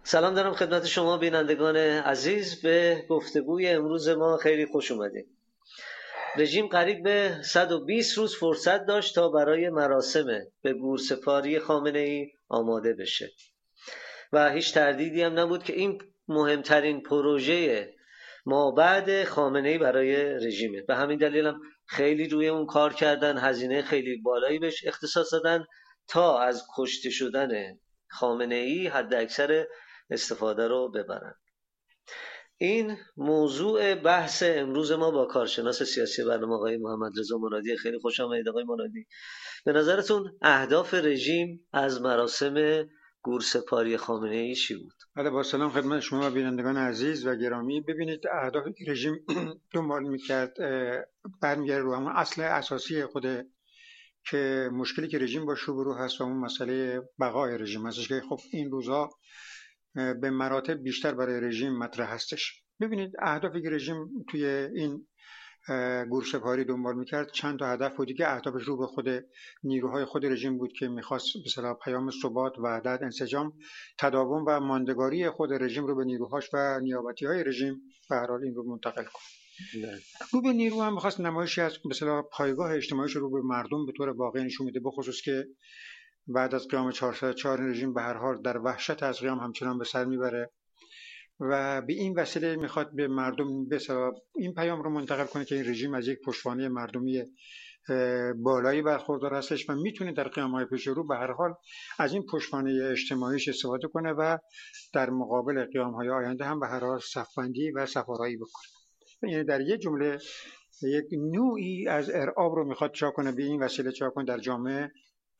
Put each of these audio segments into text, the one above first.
سلام دارم خدمت شما بینندگان عزیز. به گفتگوی امروز ما خیلی خوش اومدید. رژیم قریب به 120 روز فرصت داشت تا برای مراسم به گورسپاری خامنه‌ای آماده بشه و هیچ تردیدی هم نبود که این مهمترین پروژه ما بعد خامنه‌ای برای رژیمه. به همین دلیل هم خیلی روی اون کار کردن، هزینه خیلی بالایی بهش اختصاص دادن تا از کشته شدن خامنه‌ای حد اکثر استفاده رو ببرن. این موضوع بحث امروز ما با کارشناس سیاسی برنامه آقای محمد رضا مرادی. خیلی خوش آمدید آقای مرادی. به نظرتون اهداف رژیم از مراسم گورسپاری خامنه‌ای چی بود؟ بله، با سلام خدمت شما و بینندگان عزیز و گرامی. ببینید، اهدافی که رژیم دنبال میکرد برمیگرده رو همون اصل اساسی خوده که مشکلی که رژیم با روبرو هست و اون مسئله بقای رژیم هستش که خب این روزها به مراتب بیشتر برای رژیم مطرح هستش. ببینید، اهدافی که رژیم توی این گورسپاری دنبال میکرد چند تا هدف بودی که اهدافش رو به خود نیروهای خود رژیم بود که میخواست به اصطلاح پیام ثبات، وحدت، انسجام، تداوم و ماندگاری خود رژیم رو به نیروهاش و نیابتی‌های رژیم به هر حال این رو منتقل کنه. رو به نیرو هم میخواست نمایشی از به اصطلاح پایگاه اجتماعیش رو به مردم به طور واقعی نشون بده، بخصوص که بعد از قیام 404 رژیم به هر حال در وحشت از قیام همچنان به سر میبره و به این وسیله میخواد به مردم به این پیام رو منتقل کنه که این رژیم از یک پشتوانه مردمی بالایی برخوردار هستش و میتونه در قیام‌های پیش رو به هر حال از این پشتوانه اجتماعیش استفاده کنه و در مقابل قیام‌های آینده هم به هر حال صف‌بندی و صف‌آرایی بکنه. یعنی در یک جمله یک نوعی از ارعاب رو میخواد چا کنه، به این وسیله چا کنه در جامعه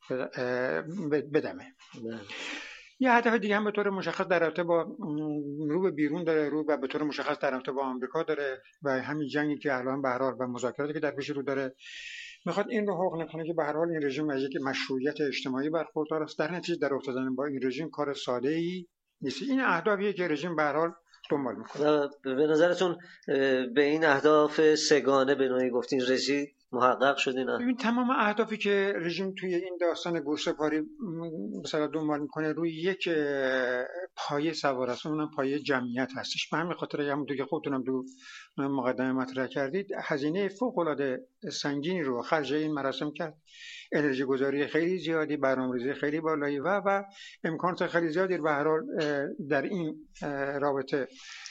بدمه. یه هدف دیگه هم به طور مشخص در رابطه با رو به بیرون داره، رو و به طور مشخص در رابطه با آمریکا داره و همین جنگی که الان به هر حال و مذاکراتی که در پیش رو داره میخواد این رو حقن کنه که به هر حال این رژیم از یک مشروعیت اجتماعی برخوردار است. در نتیجه در افتادن با این رژیم کار ساده ای نیست. این اهدافیه که رژیم به هر حال دنبال میکنه. به نظرتون به این اهداف سگانه به نوعی گفتین رژیم محقق شد اینا؟ ببین، تمام اهدافی که رژیم توی این داستان گورسپاری مثلا دنبال میکنه روی یک پایه سوار است، اونم پایه جمعیت هستش. به همین خاطر همونطور که خودتونم تو مقدمه مطرح کردید، هزینه فوق العاده سنگینی رو خرج این مراسم کرد. انرژی گذاری خیلی زیادی، برنامه‌ریزی خیلی بالایی و امکانات خیلی زیادی رو به هر حال در این رابطه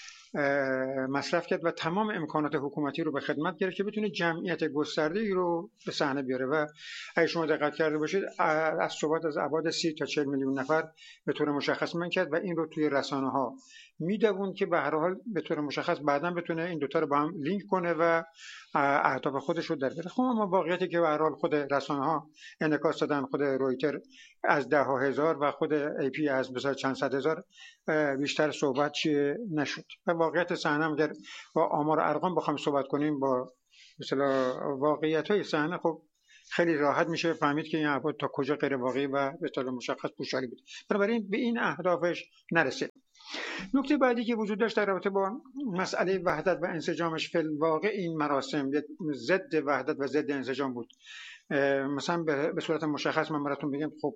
مصرف کرد و تمام امکانات حکومتی رو به خدمت گرفت که بتونه جمعیت گسترده‌ای رو به صحنه بیاره. و اگه شما دقت کرده باشید، از صحبت از ابعاد 30 تا 40 میلیون نفر به طور مشخص من کرد و این رو توی رسانه‌ها میدوون که به هر حال به طور مشخص بعداً بتونه این دوتا رو با هم لینک کنه و اهداف خودش رو در بیاره. خب اما واقعیتی که به هر حال خود رسانه‌ها انعکاس دادن، خود رویتر از 10,000 و خود ای پی از مثلا چند صد هزار بیشتر صحبت نشد. و واقعیت صحنه هم اگر با آمار و ارقام بخوام صحبت کنیم، با مثلا واقعیت‌های صحنه، خب خیلی راحت میشه فهمید که این ابعاد تا کجا غیر واقعی و به طور مشخص پوشالی بود. بنابراین به این اهدافش نرسید. نکته بعدی که وجود داشت در رابطه با مسئله وحدت و انسجامش، فی الواقع این مراسم ضد وحدت و ضد انسجام بود. مثلا به صورت مشخص من براتون بگم، خب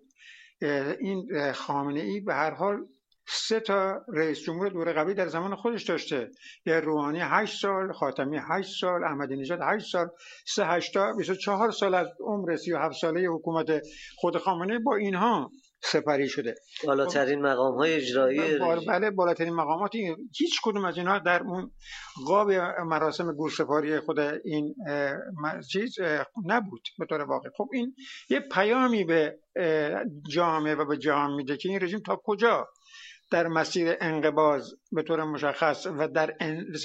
این خامنه‌ای به هر حال 3 تا رئیس جمهور دوره قبلی در زمان خودش داشته. یه روحانی 8 سال، خاتمی 8 سال، احمدی نژاد 8 سال، 8 تا 24 سال از عمر 37 ساله حکومت خود خامنه‌ای با اینها سپری شده. بالاترین مقام‌های اجرایی بله، بالاترین مقامات. هیچ کدوم از اینها در اون قاب مراسم گورسپاری خود این چیز نبود به طور واقع. خب این یه پیامی به جامعه و به جهان میده که این رژیم تا کجا در مسیر انقباض به طور مشخص و در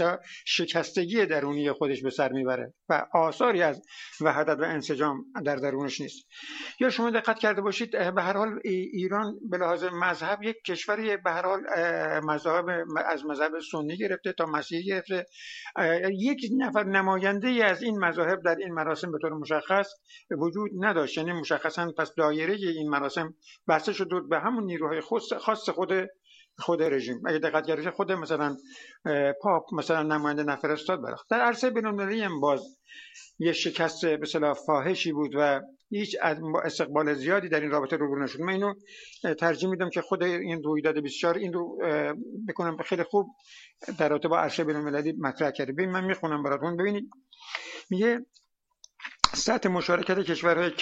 شکستگی درونی خودش به سر میبره و آثاری از وحدت و انسجام در درونش نیست. یا شما دقت کرده باشید، به هر حال ایران به لحاظ مذهب یک کشوری به هر حال مذهب از مذهب سنی گرفته تا مسیحی گرفته، یک نفر نماینده ای از این مذاهب در این مراسم به طور مشخص وجود نداشت. یعنی مشخصا پس دایره این مراسم بسته شد به همون نیروهای خاص خود رژیم. اگه دقت کردید، خود مثلا پاپ مثلا نماینده نفرستاد. در عرصه بین‌المللی هم باز یه شکست به اصطلاح فاحشی بود و هیچ با استقبال زیادی در این رابطه روبرو نشد. من اینو ترجیح میدم که خود این رویداد 24 این رو بکنم خیلی خوب در رابطه با عرشه بین‌المللی مطرح کرده. ببین من میخونم براتون. ببینید میگه سطح مشارکت کشورهای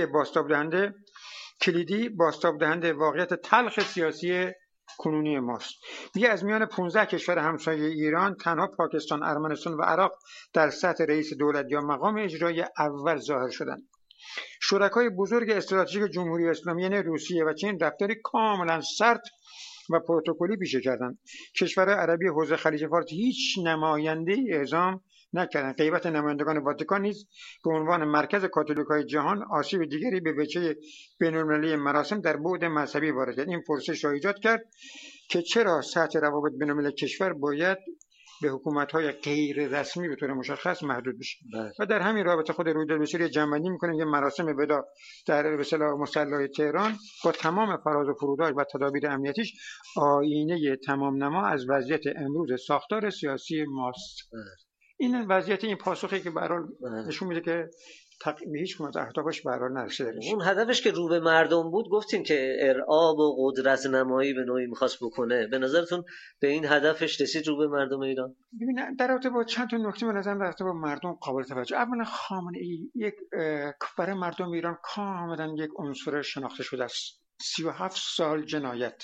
کلیدی بازتاب دهنده واقعیت تلخ سیاسی کنونی ماست. میگه از میان 15 کشور همسایه ایران تنها پاکستان، ارمنستان و عراق در سطح رئیس دولت یا مقام اجرایی اول ظاهر شدند. شرکای بزرگ استراتژیک جمهوری اسلامی یعنی روسیه و چین رفتاری کاملا سرد و پروتکلی پیشه کردند. کشورهای عربی حوزه خلیج فارس هیچ نماینده اعزام نکردند. غیبت نمایندگان واتیکان نیز به عنوان مرکز کاتولیکای جهان آسیب دیگری به وجه بین‌المللی مراسم در بعد مذهبی وارد کرد. این پرسش را ایجاد کرد که چرا سطح روابط بین‌المللی کشور باید به حکومت‌های غیر رسمی به طور مشخص محدود بشه. و در همین رابطه خود رویداد 24 جمع‌بندی می‌کنه که مراسم وداع در به اصطلاح مصلی تهران با تمام فراز و فروداش و تدابیر امنیتیش آینه تمام نما از وضعیت امروز ساختار سیاسی ماست. این وضعیت این پاسخی که به هر حال نشون میده که به هیچ کدوم از اهدافش به هر حال نرسیده. اون هدفش که رو به مردم بود گفتین که ارعاب و قدرت نمایی به نوعی می‌خواست بکنه. به نظرتون به این هدفش رسید رو به مردم ایران؟ ببین در رابطه با چند تا نکته به نظر در رابطه با مردم قابل توجه. اولا خامنه‌ای یک برای مردم ایران کاملا یک عنصر شناخته شده است. 37 سال جنایت،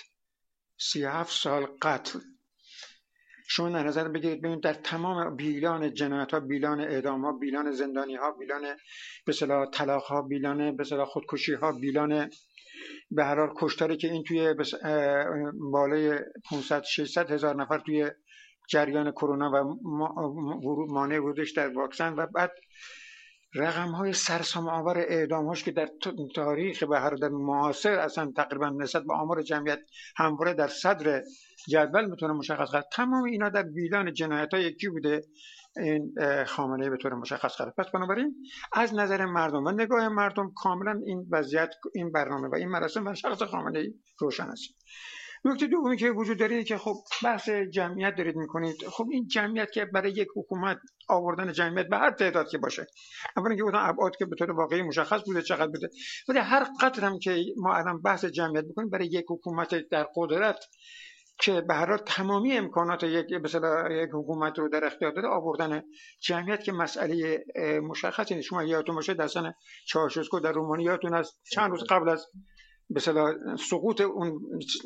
37 سال قتل. شما در نظر بگیرید ببینید در تمام بیلان جنایت‌ها، بیلان اعدام‌ها، بیلان زندانی‌ها، بیلان به اصطلاح طلاق‌ها، بیلان به اصطلاح خودکشی‌ها، بیلان به هر حال کشتاری که این توی بالای 500 600 هزار نفر توی جریان کرونا و مانع ورودش در واکسن و بعد رقم‌های سرسام آور اعدام‌هاش که در تاریخ به هر در معاصر اصلا تقریبا نسبت به آمار جمعیت همواره در صدر جدول میتونه مشخص کرد. تمام اینا در بیلان جنایت‌های یکی بوده این خامنه‌ای به طور مشخص کرد. پس بنابراین از نظر مردم و نگاه مردم کاملا این وضعیت، این برنامه و این مراسم و شخص خامنه‌ای روشن است. نکته دومی که وجود داره اینه که خب بحث جمعیت دارید میکنید. خب این جمعیت که برای یک حکومت آوردن جمعیت به هر تعداد که باشه، اولا که بودن ابعاد که به طور واقعی مشخص بوده چقدر بوده، ولی هر قدر هم که ما الان بحث جمعیت میکنیم برای یک حکومت در قدرت که به هر حال تمامی امکانات یک مثلا یک حکومت رو در اختیار داره، آوردن جمعیت که مسئله مشخصی نیست. شما یادتون باشه در سن چاوشسکو در رومانی یادتون از چند روز قبل از به اصطلاح سقوط اون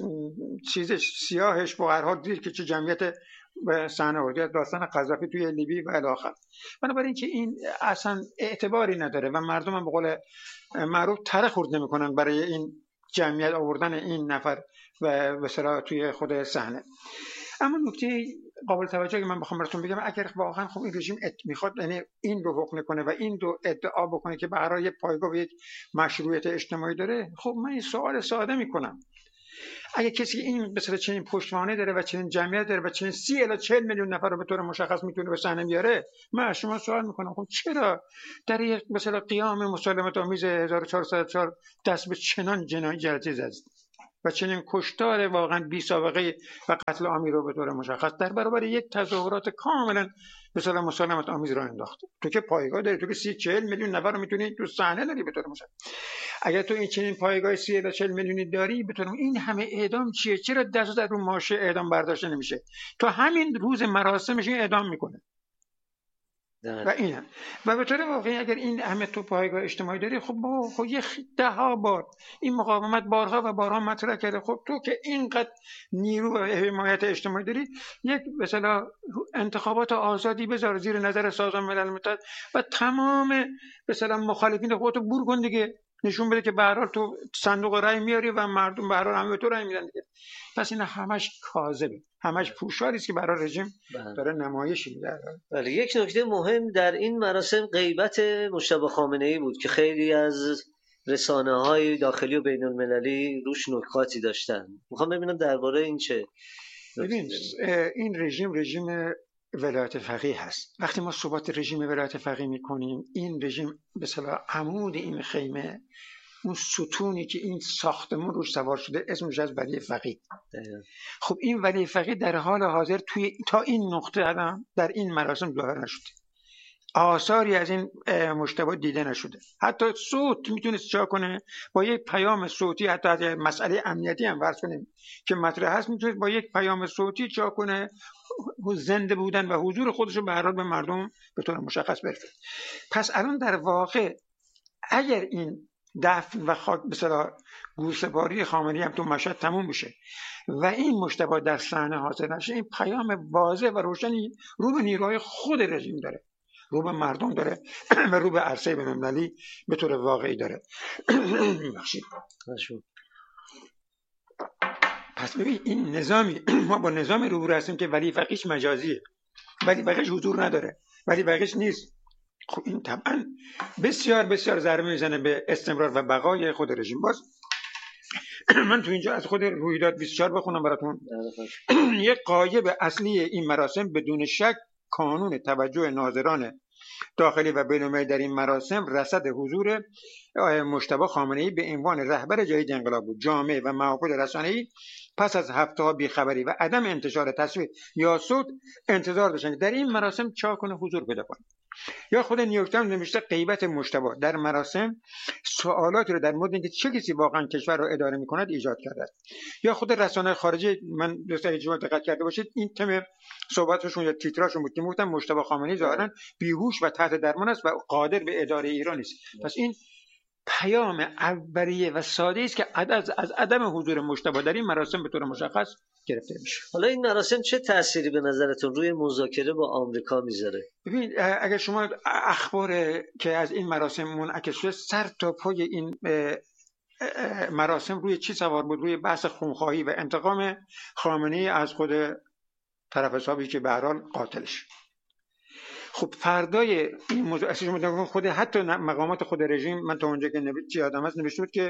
چیز سیاهش با هر حال دید که چه جمعیت به صحنه آورد، داستان قذافی توی لیبی و الی آخر. بنابراین که این اصلا اعتباری نداره و مردم هم به قول معروف تره خورد نمیکنن برای این جمعیت آوردن این نفر و به اصطلاح توی خود صحنه. اما نکته قابل توجهی که من بخوام براتون بگم، اگر واقعا خب این رژیم میخواد یعنی این رو حکم کنه و این رو ادعا بکنه که برای یک پایگاه و یک مشروعیت اجتماعی داره، خب من این سوال ساده میکنم. اگه کسی این به صورت چنین پشتوانه داره و چنین جمعیت داره و چنین 30 الی 40 میلیون نفر رو به طور مشخص میتونه به صحنه بیاره، من از شما سوال میکنم خب چرا در یک مثلا قیام مسالمت آمیز 1404 دست به چنان جنایتی زد و چنین کشتار واقعا بی سابقه و قتل عامی رو به طور مشخص در برابر یک تظاهرات کاملا مثلا مسالمت آمیز را انداخت؟ تو که پایگاه داری، تو که 30-40 میلیون نفر رو میتونی تو صحنه داری به طور مشخص. اگر تو این چنین پایگاه 30 الی 40 میلیونی داری، بتونم این همه اعدام چیه؟ چرا دست در رو ماشه اعدام برداشته نمیشه؟ تو همین روز مراسمش اعدام میکنه. و این هم. و به طور واقعی اگر این همه تو پایگاه اجتماعی داری، خب ده ها بار این مقاومت بارها و بارها مطرح کرده. خب تو که اینقدر نیرو و حمایت اجتماعی داری، یک مثلا انتخابات آزادی بذار زیر نظر سازمان ملل متحد و تمام مثلا مخالفین خودتو بور کن دیگه، نشون بده که به هر حال تو صندوق رای میاری و مردم به هر حال همه تو رای میدن دیگه. پس این همش کاذبه، همش پوشاری است که برای رژیم داره نمایش میده. ولی یک نکته مهم در این مراسم غیبت مجتبی خامنه‌ای بود که خیلی از رسانه‌های داخلی و بین‌المللی روش نکاتی داشتن. میخوام ببینم درباره این چه. ببین این رژیم ولایت فقیه هست. وقتی ما صحبت رژیم ولایت فقیه میکنیم، این رژیم به اصطلاح عمود این خیمه، اون ستونی که این ساختمون روش سوار شده، اسمش از ولی فقیه. خب این ولی فقیه در حال حاضر تا این نقطه در این مراسم ظاهر نشده. آثاری از این مجتبی دیده نشده. حتی صوت میتونست چا کنه با یک پیام صوتی، حتی از مسئله امنیتی هم فرض کنیم که مطرح هست، میتونست با یک پیام صوتی چا کنه زنده بودن و حضور خودش رو به هر حال به مردم به طور مشخص برسونه. پس الان در واقع اگر این دفن و خاک به اصطلاح گورسپاری خامنه‌ای هم تو مشهد تموم بشه و این مجتبی در صحنه حاضر نشه، این پیام واضح و روشنی رو به نیروهای خود رژیم داره، رو به مردم داره و رو به عرصه بین‌المللی به طور واقعی داره. پس ببین این نظامی ما با نظام روبرو هستیم که ولی فقیهش مجازیه، ولی فقیهش حضور نداره، ولی فقیهش نیست. خب این طبعا بسیار بسیار ضربه میزنه به استمرار و بقای خود رژیم. باز من تو اینجا از خود رویداد 24 بخونم براتون. یک غایب اصلی این مراسم بدون شک کانون توجه ناظران داخلی و بین‌المللی در این مراسم رصد حضور مجتبی خامنه‌ای به عنوان رهبر جدید انقلاب بود. جامعه و محافل رسانه‌ای پس از هفته‌ها بیخبری و عدم انتشار تصویر یا صوت انتظار داشتند که در این مراسم چا کنه حضور پیدا کنه. یا خود نیویورک تایمز نوشته غیبت مجتبی در مراسم سوالاتی رو در مورد اینکه چه کسی واقعا کشور رو اداره می‌کند ایجاد کرده است. یا خود رسانه‌های خارجی، من دوستان شما دقت کرده باشید، این تم صحبتشون یا تیتراژشون بود که گفتن مجتبی خامنه‌ای ظاهراً بیهوش و تحت درمان است و قادر به اداره ایران است. پس این پیام اولیه و ساده است که از عدم حضور مجتبی در این مراسم به طور مشخص گرفته میشه. حالا این مراسم چه تأثیری به نظرتون روی مذاکره با آمریکا میذاره؟ ببین اگر شما اخبار که از این مراسم منعکس شده، سر تا پای این مراسم روی چی سوار بود؟ روی بحث خونخواهی و انتقام خامنه‌ای از خود طرف حسابی که به هر حال قاتلش. خب فردای این موضوع اصلا خود حتی مقامات خود رژیم، من تا اونجا که یادم هست نوشته بود که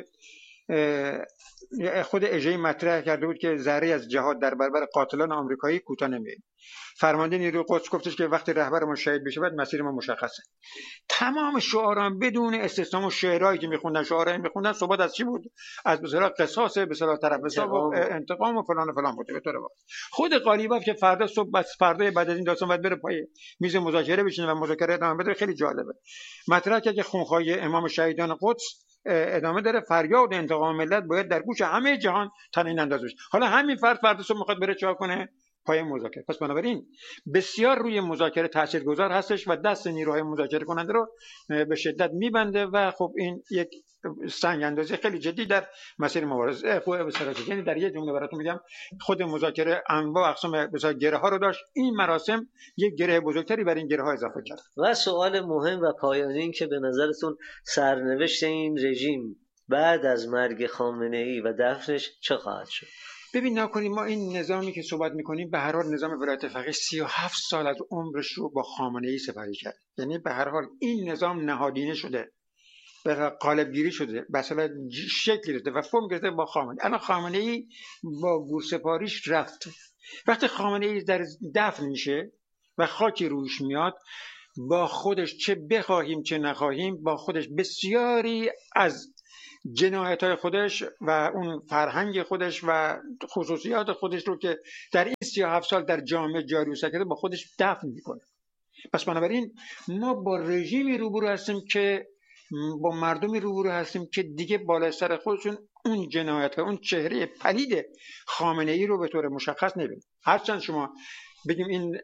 خود اژه‌ای مطرح کرده بود که ذره از جهاد در برابر قاتلان آمریکایی کوتاه نمیاد. فرمانده نیروی قدس گفتش که وقتی رهبر ما شهید بشه بعد مسیر ما مشخصه. تمام شعاران بدون استثنا و شعرهایی که میخوندن، شعارهایی میخوندن صحبت از چی بود؟ از به اصطلاح قصاص، به اصطلاح طرف حساب و انتقام و فلان و فلان بود. به طور واقع خود قالیباف که فردا صبح فردای بعد از این داستان بعد بره پای میز مذاکره بشینه و مذاکره ادامه بده، خیلی جالبه. مطرح کرد که خونخواهی امام شهیدان قدس ادامه داره، فریاد انتقام ملت باید در گوش همه جهان تعیین انداز بشه. حالا همین فردا صبح میخواد بره چا کنه؟ پای مذاکره. پس بنابراین بسیار روی مذاکره تاثیرگذار هستش و دست نیروهای مذاکره کننده رو به شدت میبنده و خب این یک سنگ اندازی خیلی جدی در مسیر مبارزه استراتژی. یعنی در یک جمله براتون میگم خود مذاکره انواع اقسام بسیار گره ها رو داشت، این مراسم یک گره بزرگتری بر این گره ها اضافه کرد. و سوال مهم و پایانی این که به نظرتون سرنوشت این رژیم بعد از مرگ خامنه‌ای و دفنش چه خواهد شد؟ ببین نکنیم ما این نظامی که صحبت میکنیم به هر حال نظام ولایت فقیه 37 سال از عمرش رو با خامنه‌ای سپری کرد. یعنی به هر حال این نظام نهادینه شده، به قالبگیری شده، به اصطلاح شکل گرفته و فرم گرفته با خامنه‌ای. الان خامنه‌ای با گورسپاریش رفت. وقتی خامنه‌ای در دفن میشه و خاکی روش میاد، با خودش چه بخواهیم چه نخواهیم با خودش بسیاری از جنایت‌های خودش و اون فرهنگ خودش و خصوصیات خودش رو که در این 37 سال در جامعه جاری و ساکته با خودش دفن میکنه. پس بنابراین ما با رژیمی روبرو هستیم که با مردمی روبرو هستیم که دیگه بالای سر خودشون اون جنایت ها، اون چهره پلید خامنه‌ای رو به طور مشخص نبینیم. هرچند شما بگیم این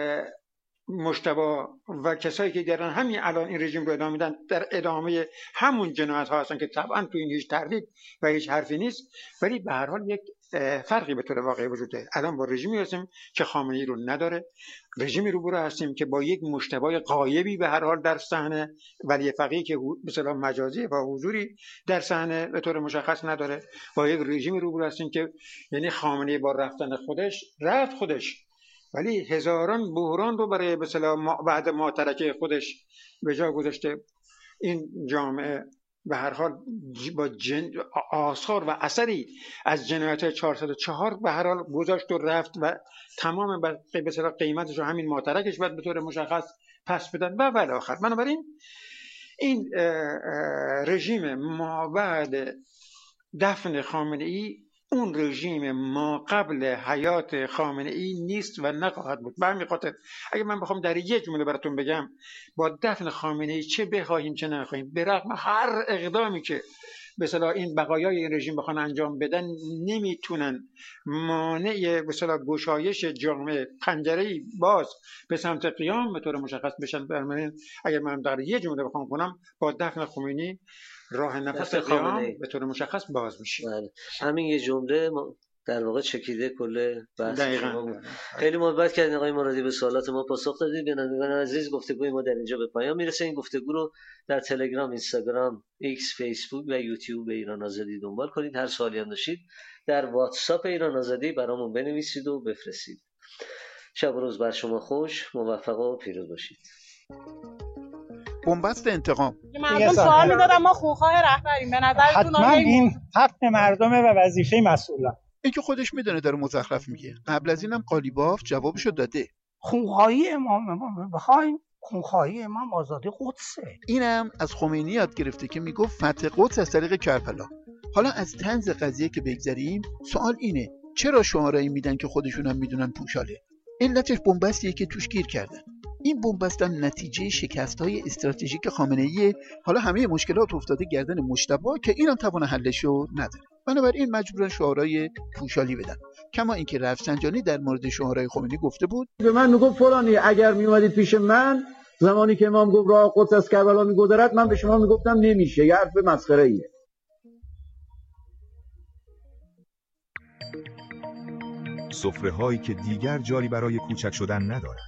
مجتبی و کسایی که دارن همین الان این رژیم رو ادامه میدن در ادامه همون جنایت ها هستن که طبعا تو این هیچ تردید و هیچ حرفی نیست، ولی به هر حال یک فرقی به طور واقعی وجود داره. الان با رژیمی هستیم که خامنه‌ای رو نداره، رژیمی روبرو هستیم که با یک مجتبی غایبی به هر حال در صحنه، ولی فقیه که به اصطلاح مجازی و حضوری در صحنه به طور مشخص نداره، با یک رژیمی روبرو هستیم که یعنی خامنه‌ای با رفتن خودش ولی هزاران بحران رو برای به اصطلاح بعد ماترکه خودش به جا گذاشته. این جامعه به هر حال با آثار و اثری از جنایت 404 به هر حال گذاشت و رفت و تمام به اصطلاح قیمتش رو همین ماترکش باید به طور مشخص پس بدن و الی آخر. بنابراین این رژیم ما بعد دفن خامنه‌ای اون رژیم ما قبل حیات خامنه ای نیست و نخواهد بود. به همین خاطر اگه من بخوام در یک جمله براتون بگم، با دفن خامنه ای چه بخواهیم چه نخواهیم، به رغم هر اقدامی که به اصطلاح این بقایای این رژیم بخوان انجام بدن، نمیتونن مانع به اصطلاح گشایش جامعه، پنجره‌ای باز به سمت قیام به طور مشخص بشن. اگر من در یک جمله بخوام کنم، با دفن خمینی راه نفس قیام به طور مشخص باز میشه. همین یه جمله در واقع چکیده کل بحث شما بود. خیلی محبت کردین آقای مرادی، به سوالات ما پاسخ دادید. بینندگان عزیز، گفتگوی ما در اینجا به پایان میرسه. این گفتگو رو در تلگرام، اینستاگرام، ایکس، فیسبوک و یوتیوب ایران آزادی دنبال کنید. هر سوالی هم داشتید در واتساپ ایران آزادی برامون بنویسید و بفرستید. شب و روز بر شما خوش، موفق و پیروز باشید. بنبست انتقام. مردم سوال می‌دادن ما خونخواه رهبریم، به نظرتون حتما این حق مردمه و وظیفه مسئولان. این که خودش میدونه داره مزخرف میگه. قبل از اینم قالیباف جوابشو داده. خونخواهی امام بخوایم، خونخواهی امام آزادی قدسه. اینم از خمینی یاد گرفته که میگفت فتح قدس از طریق کربلا. حالا از طنز قضیه که بگذریم، سوال اینه چرا شعارایی میدن که خودشون هم میدونن پوشاله؟ علتش بنبستیه که توش گیر کردن. این بنبست هم نتیجه شکست‌های استراتژیک خامنه‌ای. حالا همه مشکلات افتاده گردن مجتبی که اینم توان حلشو نداره. بنابراین مجبورن شعارهای پوشالی بدن. کما اینکه رفسنجانی در مورد شعارهای خمینی گفته بود، به من میگفت فلانی اگر میومدید پیش من زمانی که امام گفت راه قدس از کربلا میگذرد، من به شما میگفتم نمیشه، یه حرف مسخره‌ایه. سفره‌هایی که دیگر جایی برای کوچک شدن ندارند.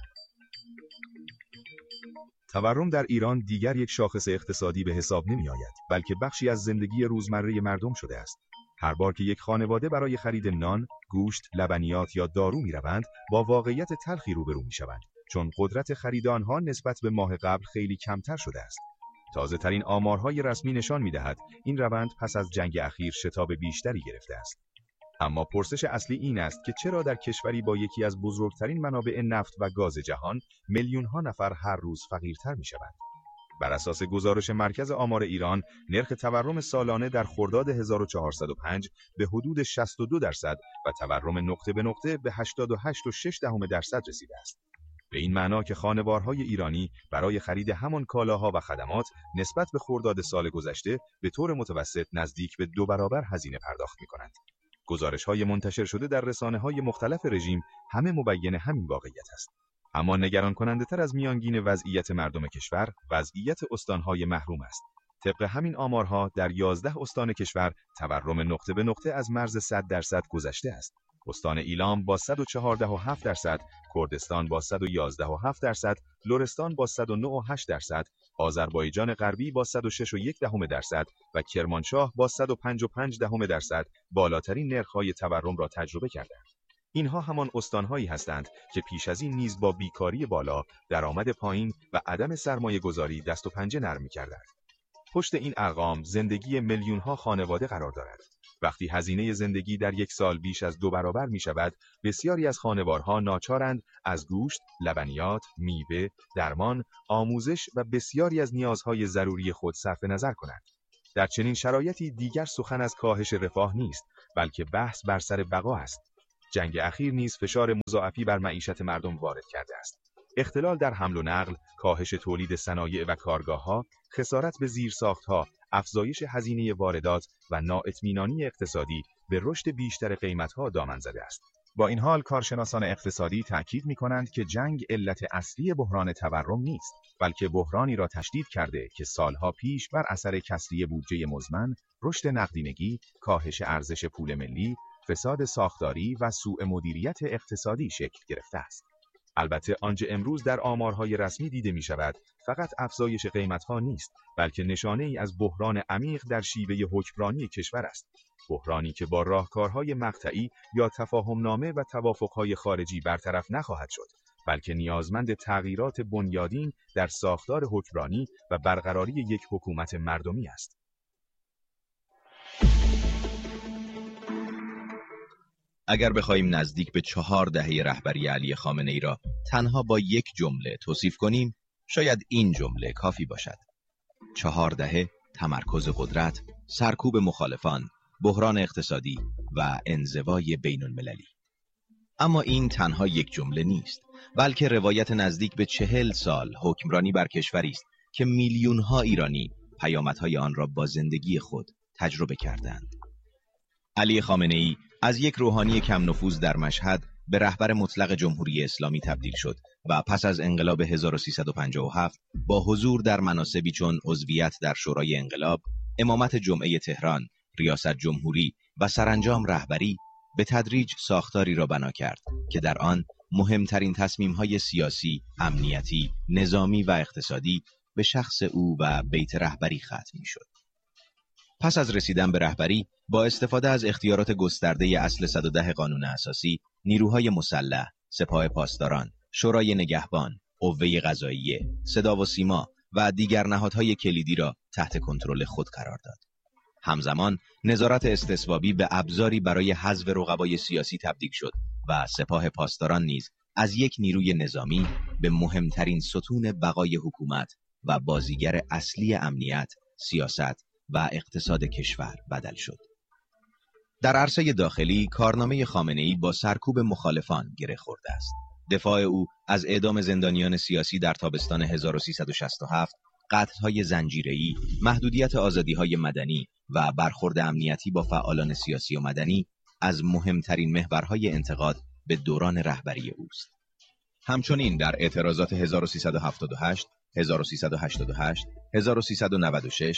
تورم در ایران دیگر یک شاخص اقتصادی به حساب نمی آید، بلکه بخشی از زندگی روزمره مردم شده است. هر بار که یک خانواده برای خرید نان، گوشت، لبنیات یا دارو می روند، با واقعیت تلخی روبرو می شوند، چون قدرت خرید آنها نسبت به ماه قبل خیلی کمتر شده است. تازه ترین آمارهای رسمی نشان می دهد این روند پس از جنگ اخیر شتاب بیشتری گرفته است. اما پرسش اصلی این است که چرا در کشوری با یکی از بزرگترین منابع نفت و گاز جهان میلیون‌ها نفر هر روز فقیرتر می‌شوند؟ بر اساس گزارش مرکز آمار ایران، نرخ تورم سالانه در خرداد 1405 به حدود 62% و تورم نقطه به نقطه به 88.6% رسیده است. به این معنا که خانوارهای ایرانی برای خرید همان کالاها و خدمات نسبت به خرداد سال گذشته به طور متوسط نزدیک به 2 برابر هزینه پرداخت می‌کنند. گزارش‌های منتشر شده در رسانه‌های مختلف رژیم همه مبین همین واقعیت است. اما نگران کننده تر از میانگین وضعیت مردم کشور، وضعیت استان‌های محروم است. طبق همین آمارها در 11 استان کشور تورم نقطه به نقطه از مرز 100% گذشته است. استان ایلام با 114.7%، کردستان با 111.7%، لرستان با 109.8%، آذربایجان غربی با 106.1% و کرمانشاه با 105.5% بالاترین نرخ‌های تورم را تجربه کردند. اینها همان استان‌هایی هستند که پیش از این نیز با بیکاری بالا، درآمد پایین و عدم سرمایه‌گذاری دست و پنجه نرم می‌کردند. پشت این ارقام زندگی میلیون‌ها خانواده قرار دارد. وقتی هزینه زندگی در یک سال بیش از 2 برابر می شود، بسیاری از خانوارها ناچارند از گوشت، لبنیات، میوه، درمان، آموزش و بسیاری از نیازهای ضروری خود صرف نظر کنند. در چنین شرایطی دیگر سخن از کاهش رفاه نیست، بلکه بحث بر سر بقا است. جنگ اخیر نیز فشار مضاعفی بر معیشت مردم وارد کرده است. اختلال در حمل و نقل، کاهش تولید صنایع و کارگاه‌ها، خسارت به زیرساخت‌ها، افزایش هزینه واردات و نااطمینانی اقتصادی به رشد بیشتر قیمت‌ها دامن زده است. با این حال کارشناسان اقتصادی تأکید می‌کنند که جنگ علت اصلی بحران تورم نیست، بلکه بحرانی را تشدید کرده که سالها پیش بر اثر کسری بودجه مزمن، رشد نقدینگی، کاهش ارزش پول ملی، فساد ساختاری و سوء مدیریت اقتصادی شکل گرفته است. البته آنچه امروز در آمارهای رسمی دیده می شود فقط افزایش قیمت‌ها نیست، بلکه نشانه‌ای از بحران عمیق در شیوه حکمرانی کشور است. بحرانی که با راهکارهای مقطعی یا تفاهمنامه و توافقهای خارجی برطرف نخواهد شد، بلکه نیازمند تغییرات بنیادین در ساختار حکمرانی و برقراری یک حکومت مردمی است. اگر بخوایم نزدیک به 4 دهه رهبری علی خامنه‌ای را تنها با یک جمله توصیف کنیم، شاید این جمله کافی باشد: 4 دهه تمرکز قدرت، سرکوب مخالفان، بحران اقتصادی و انزوای بین المللی. اما این تنها یک جمله نیست، بلکه روایت نزدیک به 40 سال حکمرانی بر کشوری است که میلیون‌ها ایرانی پیامدهای آن را با زندگی خود تجربه کردند. علی خامنه‌ای از یک روحانی کم نفوذ در مشهد به رهبر مطلق جمهوری اسلامی تبدیل شد و پس از انقلاب 1357 با حضور در مناصبی چون عضویت در شورای انقلاب، امامت جمعه تهران، ریاست جمهوری و سرانجام رهبری به تدریج ساختاری را بنا کرد که در آن مهمترین تصمیم‌های سیاسی، امنیتی، نظامی و اقتصادی به شخص او و بیت رهبری ختم می‌شد. پس از رسیدن به رهبری، با استفاده از اختیارات گسترده اصل 110 قانون اساسی، نیروهای مسلح، سپاه پاسداران، شورای نگهبان، قوه قضاییه، صدا و سیما و دیگر نهادهای کلیدی را تحت کنترل خود قرار داد. همزمان نظارت استصوابی به ابزاری برای حذف رقبای سیاسی تبدیل شد و سپاه پاسداران نیز از یک نیروی نظامی به مهمترین ستون بقای حکومت و بازیگر اصلی امنیت، سیاست و اقتصاد کشور بدل شد. در عرصه داخلی، کارنامه خامنه‌ای با سرکوب مخالفان گره خورده است. دفاع او از اعدام زندانیان سیاسی در تابستان 1367، قتل‌های زنجیره‌ای، محدودیت آزادی‌های مدنی و برخورد امنیتی با فعالان سیاسی و مدنی از مهمترین محورهای انتقاد به دوران رهبری اوست. همچنین در اعتراضات 1378، 1388، 1396،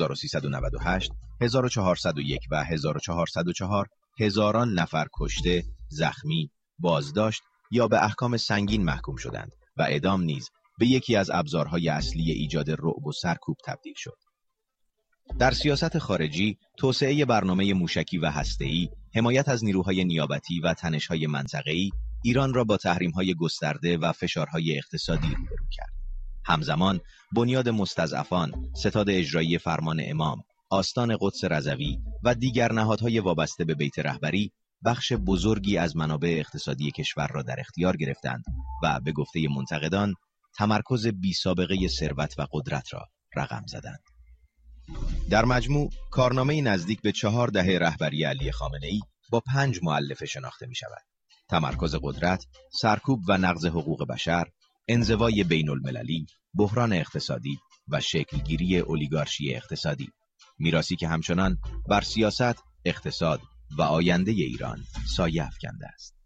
1398، 1401 و 1404 هزاران نفر کشته، زخمی، بازداشت یا به احکام سنگین محکوم شدند و اعدام نیز به یکی از ابزارهای اصلی ایجاد رعب و سرکوب تبدیل شد. در سیاست خارجی، توسعه برنامه موشکی و هسته‌ای، حمایت از نیروهای نیابتی و تنش‌های منطقه‌ای ایران را با تحریم‌های گسترده و فشارهای اقتصادی روبرو کرد. همزمان بنیاد مستضعفان، ستاد اجرایی فرمان امام، آستان قدس رضوی و دیگر نهادهای وابسته به بیت رهبری بخش بزرگی از منابع اقتصادی کشور را در اختیار گرفتند و به گفته منتقدان تمرکز بی‌سابقه ثروت و قدرت را رقم زدند. در مجموع کارنامه نزدیک به 4 دهه رهبری علی خامنه‌ای با 5 مؤلفه شناخته می شود: تمرکز قدرت، سرکوب و نقض حقوق بشر، انزوای بین المللی، بحران اقتصادی و شکلگیری اولیگارشی اقتصادی، میراثی که همچنان بر سیاست، اقتصاد و آینده ایران سایه افکنده است.